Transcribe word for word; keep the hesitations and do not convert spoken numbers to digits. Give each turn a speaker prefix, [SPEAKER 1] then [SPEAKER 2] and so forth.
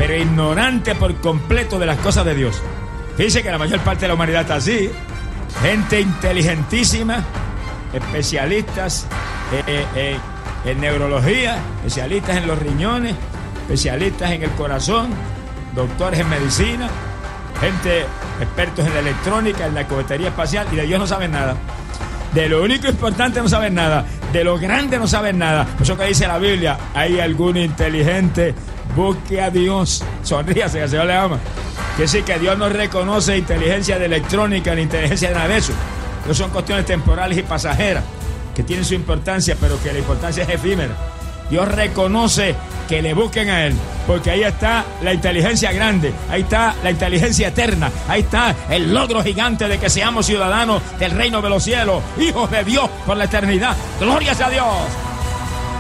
[SPEAKER 1] pero ignorante por completo de las cosas de Dios. Fíjense que la mayor parte de la humanidad está así. Gente inteligentísima, especialistas eh, eh, en neurología, especialistas en los riñones, especialistas en el corazón, doctores en medicina, gente expertos en la electrónica, en la cohetería espacial, y de Dios no saben nada. De lo único importante no saben nada, de lo grande no saben nada. Por eso que dice la Biblia, hay algún inteligente, busque a Dios, sonríase, que el Señor le ama. Que sí, que Dios no reconoce inteligencia de electrónica ni inteligencia de nada de eso. No son cuestiones temporales y pasajeras, que tienen su importancia, pero que la importancia es efímera. Dios reconoce que le busquen a Él, porque ahí está la inteligencia grande, ahí está la inteligencia eterna, ahí está el logro gigante de que seamos ciudadanos del reino de los cielos, hijos de Dios por la eternidad. ¡Glorias a Dios!